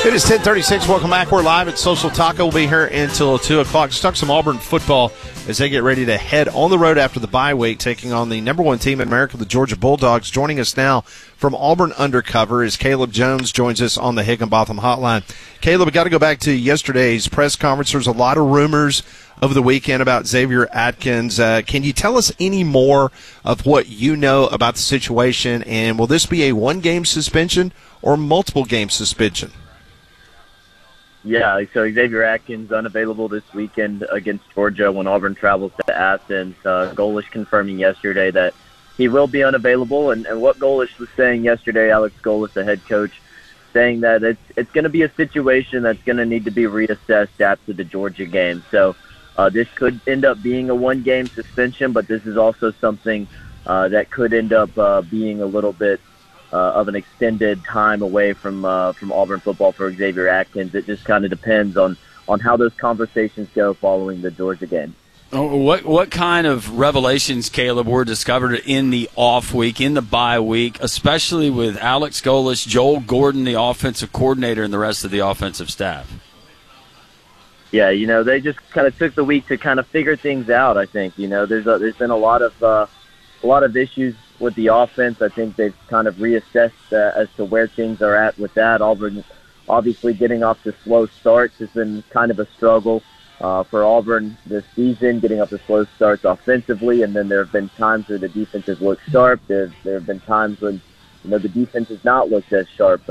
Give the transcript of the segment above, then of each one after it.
It is 10:36. Welcome back. We're live at Social Taco. We'll be here until 2 o'clock. Let's talk some Auburn football as they get ready to head on the road after the bye week, taking on the number one team in America, the Georgia Bulldogs. Joining us now from Auburn Undercover is Caleb Jones, joins us on the Higginbotham Hotline. Caleb, we got to go back to yesterday's press conference. There's a lot of rumors over the weekend about Xavier Atkins. Can you tell us any more of what you know about the situation, and will this be a one-game suspension or multiple-game suspension? Yeah, so Xavier Atkins unavailable this weekend against Georgia when Auburn travels to Athens. Golesh confirming yesterday that he will be unavailable. And what Golesh was saying yesterday, Alex Golesh, the head coach, saying that it's going to be a situation that's going to need to be reassessed after the Georgia game. So this could end up being a one-game suspension, but this is also something that could end up being a little bit of an extended time away from Auburn football for Xavier Atkins. It just kind of depends on how those conversations go following the Georgia game. What kind of revelations, Caleb, were discovered in the off week, in the bye week, especially with Alex Golesh, Joel Gordon, the offensive coordinator, and the rest of the offensive staff? Yeah, they just kind of took the week to kind of figure things out. I think there's been a lot of issues with the offense. I think they've kind of reassessed as to where things are at with that. Auburn obviously getting off to slow starts has been kind of a struggle for Auburn this season, getting off to slow starts offensively, and then there have been times where the defense has looked sharp. There have been times when the defense has not looked as sharp.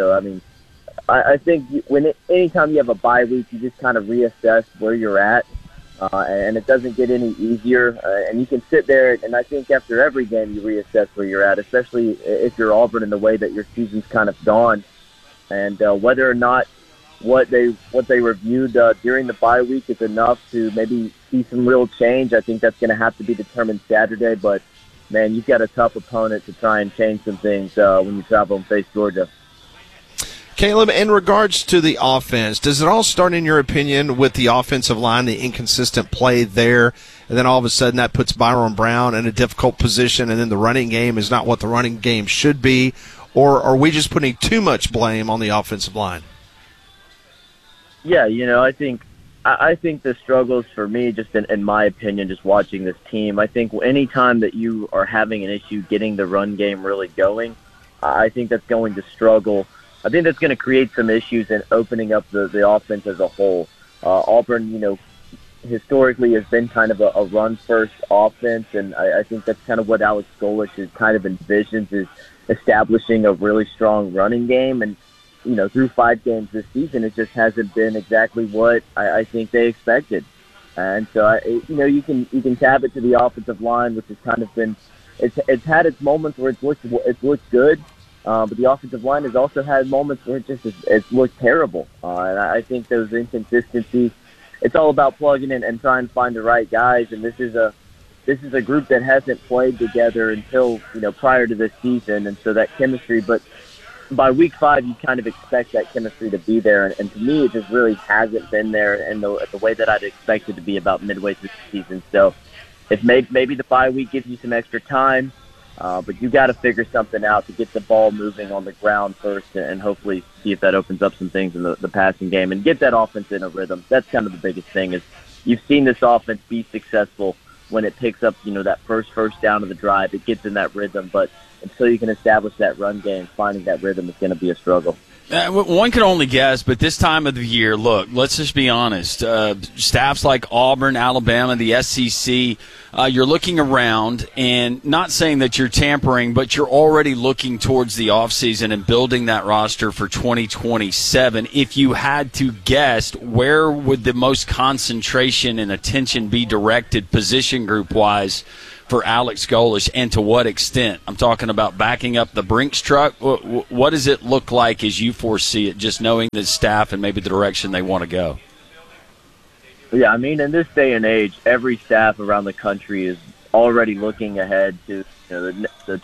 I think anytime you have a bye week, you just kind of reassess where you're at. And it doesn't get any easier. And you can sit there, and I think after every game you reassess where you're at, especially if you're Auburn in the way that your season's kind of gone. And whether or not what they reviewed during the bye week is enough to maybe see some real change, I think that's going to have to be determined Saturday. But, man, you've got a tough opponent to try and change some things when you travel and face Georgia. Caleb, in regards to the offense, does it all start, in your opinion, with the offensive line, the inconsistent play there, and then all of a sudden that puts Byron Brown in a difficult position, and then the running game is not what the running game should be? Or are we just putting too much blame on the offensive line? Yeah, I think the struggles for me, just in my opinion, just watching this team, I think any time that you are having an issue getting the run game really going, I think that's going to struggle. I think that's going to create some issues in opening up the offense as a whole. Auburn, historically has been kind of a run-first offense, and I think that's kind of what Alex Golesh has kind of envisions, is establishing a really strong running game. And, through 5 games this season, it just hasn't been exactly what I think they expected. And so, you can tab it to the offensive line, which has kind of been it's had its moments where it's looked good. But the offensive line has also had moments where it's looked terrible. And I think those inconsistencies, it's all about plugging in and trying to find the right guys. And this is a group that hasn't played together until, prior to this season. And so that chemistry, but by week 5, you kind of expect that chemistry to be there. And to me, it just really hasn't been there in the way that I'd expect it to be about midway through the season. So if maybe the bye week gives you some extra time, but you got to figure something out to get the ball moving on the ground first, and hopefully see if that opens up some things in the passing game and get that offense in a rhythm. That's kind of the biggest thing, is you've seen this offense be successful when it picks up, that first down of the drive. It gets in that rhythm, but until you can establish that run game, finding that rhythm is going to be a struggle. One can only guess, but this time of the year, look, let's just be honest. Staffs like Auburn, Alabama, the SEC, you're looking around and not saying that you're tampering, but you're already looking towards the offseason and building that roster for 2027. If you had to guess, where would the most concentration and attention be directed position group-wise for Alex Golesh, and to what extent? I'm talking about backing up the Brinks truck. What does it look like as you foresee it, just knowing the staff and maybe the direction they want to go? Yeah, in this day and age, every staff around the country is already looking ahead to the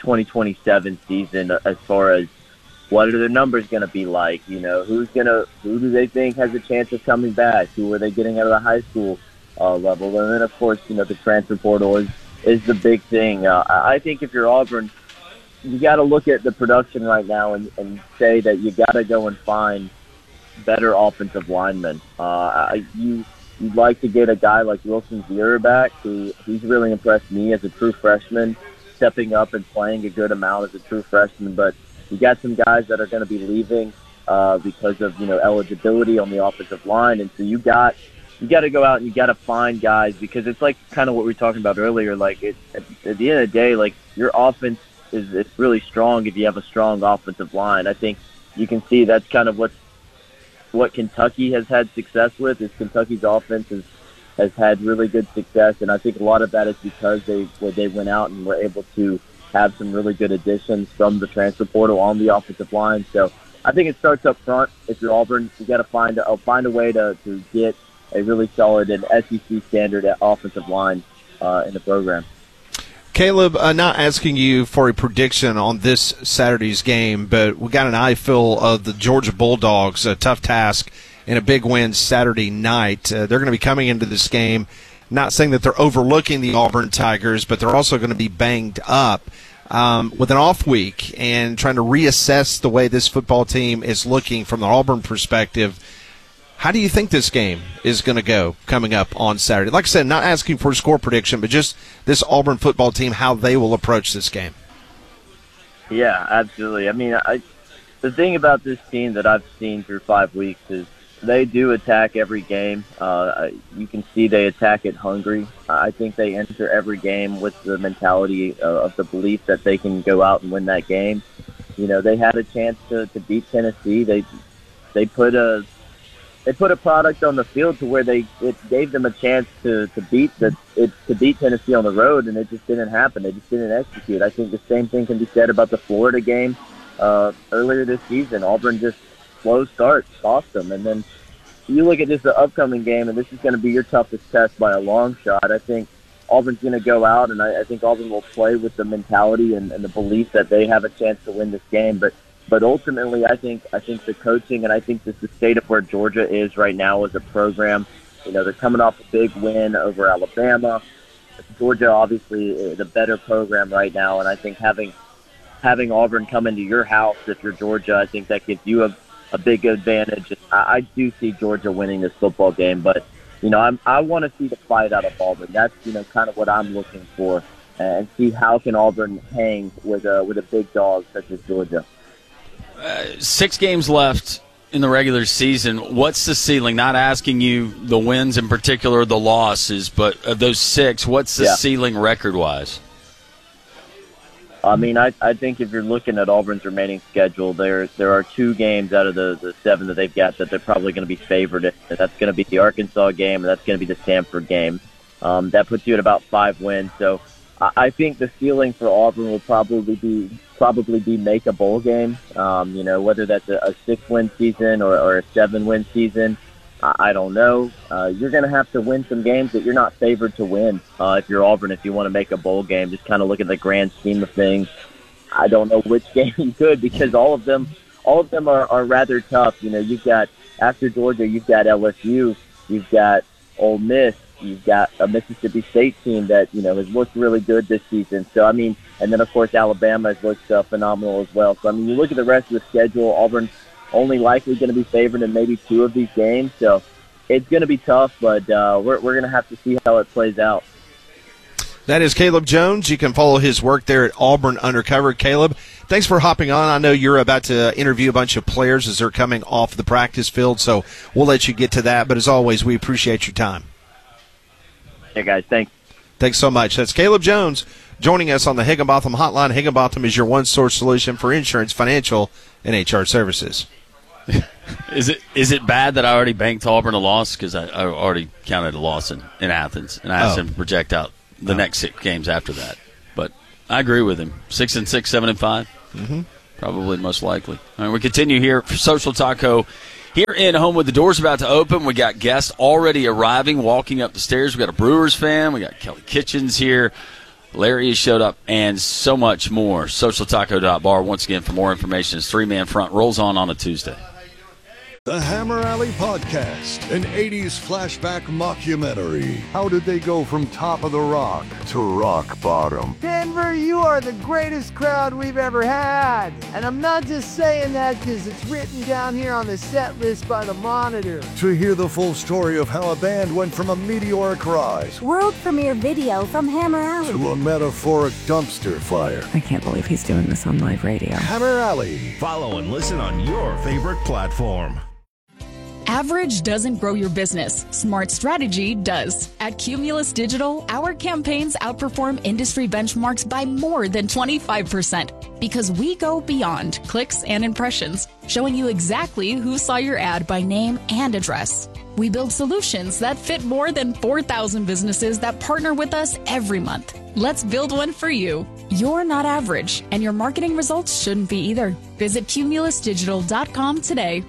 2027 season, as far as what are the numbers going to be like? Who do they think has a chance of coming back? Who are they getting out of the high school level? And then, of course, the transfer portal is the big thing. I think if you're Auburn, you got to look at the production right now and say that you got to go and find better offensive linemen. You'd like to get a guy like Wilson Zierr back, he's really impressed me as a true freshman, stepping up and playing a good amount as a true freshman. But you got some guys that are going to be leaving because of eligibility on the offensive line, and so you got to go out and you got to find guys, because it's like kind of what we were talking about earlier. Like at the end of the day, like your offense is really strong if you have a strong offensive line. I think you can see that's kind of what Kentucky has had success with. Is Kentucky's offense has had really good success, and I think a lot of that is because they went out and were able to have some really good additions from the transfer portal on the offensive line. So I think it starts up front. If you're Auburn, you got to find a way to get a really solid and SEC standard offensive line in the program. Caleb, not asking you for a prediction on this Saturday's game, but we got an eye full of the Georgia Bulldogs, a tough task, and a big win Saturday night. They're going to be coming into this game, not saying that they're overlooking the Auburn Tigers, but they're also going to be banged up with an off week and trying to reassess the way this football team is looking from the Auburn perspective. How do you think this game is going to go coming up on Saturday? Like I said, not asking for a score prediction, but just this Auburn football team, how they will approach this game. Yeah, absolutely. I mean, the thing about this team that I've seen through 5 weeks is they do attack every game. You can see they attack it hungry. I think they enter every game with the mentality of the belief that they can go out and win that game. They had a chance to beat Tennessee. They put a product on the field to where it gave them a chance to beat Tennessee on the road, and it just didn't happen. They just didn't execute. I think the same thing can be said about the Florida game earlier this season. Auburn just slow start cost them, and then you look at this the upcoming game, and this is going to be your toughest test by a long shot. I think Auburn's going to go out, and I think Auburn will play with the mentality and the belief that they have a chance to win this game, But ultimately, I think the coaching, and I think the state of where Georgia is right now as a program, they're coming off a big win over Alabama. Georgia, obviously, the better program right now, and I think having Auburn come into your house, if you're Georgia, I think that gives you a big advantage. I do see Georgia winning this football game, but I want to see the fight out of Auburn. That's kind of what I'm looking for, and see how can Auburn hang with a big dog such as Georgia. 6 games left in the regular season. What's the ceiling? Not asking you the wins in particular, the losses, but of those 6, what's the ceiling record-wise? I mean, I think if you're looking at Auburn's remaining schedule, there are 2 games out of the 7 that they've got that they're probably going to be favored in. That's going to be the Arkansas game, and that's going to be the Stanford game. That puts you at about 5 wins. So I think the ceiling for Auburn will probably be make a bowl game. Whether that's a 6-win season or a 7-win season, I don't know. You're going to have to win some games that you're not favored to win if you're Auburn. If you want to make a bowl game, just kind of look at the grand scheme of things. I don't know which game you could, because all of them are rather tough. You've got, after Georgia, you've got LSU, you've got Ole Miss. You've got a Mississippi State team that, has looked really good this season. So, I mean, and then, of course, Alabama has looked phenomenal as well. So, I mean, you look at the rest of the schedule, Auburn's only likely going to be favored in maybe 2 of these games. So, it's going to be tough, but we're going to have to see how it plays out. That is Caleb Jones. You can follow his work there at Auburn Undercover. Caleb, thanks for hopping on. I know you're about to interview a bunch of players as they're coming off the practice field, so we'll let you get to that. But, as always, we appreciate your time. Hey, guys, thanks. Thanks so much. That's Caleb Jones joining us on the Higginbotham Hotline. Higginbotham is your one-source solution for insurance, financial, and HR services. Is it bad that I already banked Auburn a loss? Because I already counted a loss in Athens, and I asked him to project out the next 6 games after that. But I agree with him. 6-6, 7-5. Mm-hmm. Probably most likely. All right, we continue here for Social Taco. Here in Homewood, the door's about to open. We got guests already arriving, walking up the stairs. We got a Brewers fan. We got Kelly Kitchens here. Larry has showed up, and so much more. SocialTaco.bar. Once again, for more information, this 3-man front rolls on a Tuesday. The Hammer Alley Podcast, an 80s flashback mockumentary. How did they go from top of the rock to rock bottom? Denver, you are the greatest crowd we've ever had. And I'm not just saying that because it's written down here on the set list by the Monitor. To hear the full story of how a band went from a meteoric rise world premiere video from Hammer Alley to a metaphoric dumpster fire. I can't believe he's doing this on live radio. Hammer Alley. Follow and listen on your favorite platform. Average doesn't grow your business. Smart strategy does. At Cumulus Digital, our campaigns outperform industry benchmarks by more than 25% because we go beyond clicks and impressions, showing you exactly who saw your ad by name and address. We build solutions that fit more than 4,000 businesses that partner with us every month. Let's build one for you. You're not average, and your marketing results shouldn't be either. Visit cumulusdigital.com today.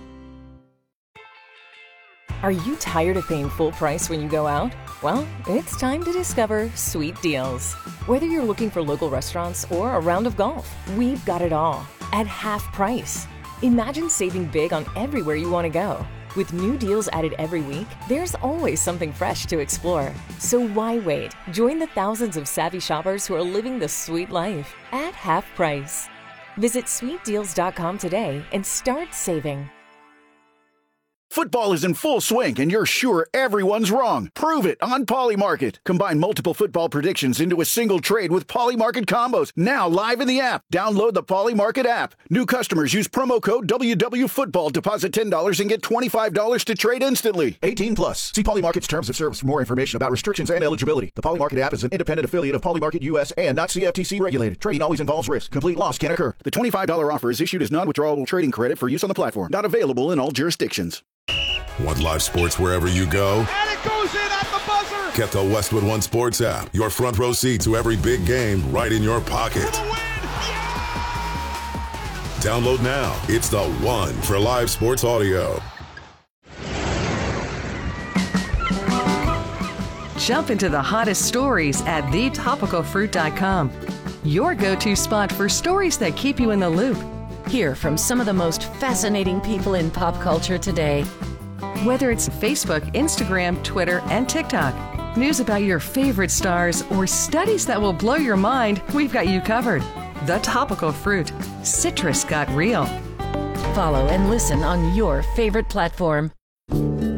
Are you tired of paying full price when you go out? Well, it's time to discover Sweet Deals. Whether you're looking for local restaurants or a round of golf, we've got it all at half price. Imagine saving big on everywhere you want to go. With new deals added every week, there's always something fresh to explore. So why wait? Join the thousands of savvy shoppers who are living the sweet life at half price. Visit sweetdeals.com today and start saving. Football is in full swing, and you're sure everyone's wrong. Prove it on Polymarket. Combine multiple football predictions into a single trade with Polymarket combos. Now live in the app. Download the Polymarket app. New customers use promo code WWFootball. Deposit $10 and get $25 to trade instantly. 18 plus. See Polymarket's terms of service for more information about restrictions and eligibility. The Polymarket app is an independent affiliate of Polymarket US and not CFTC regulated. Trading always involves risk. Complete loss can occur. The $25 offer is issued as non-withdrawable trading credit for use on the platform. Not available in all jurisdictions. Want live sports wherever you go? And it goes in at the buzzer! Get the Westwood One Sports app. Your front row seat to every big game right in your pocket. For the win! Yeah! Download now. It's the one for live sports audio. Jump into the hottest stories at thetopicalfruit.com. Your go-to spot for stories that keep you in the loop. Hear from some of the most fascinating people in pop culture today. Whether it's Facebook, Instagram, Twitter, and TikTok, news about your favorite stars, or studies that will blow your mind, we've got you covered. The Topical Fruit. Citrus got real. Follow and listen on your favorite platform.